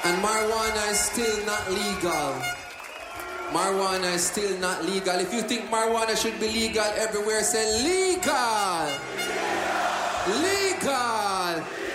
And marijuana is still not legal. Marijuana is still not legal. If you think marijuana should be legal everywhere, say legal. Legal.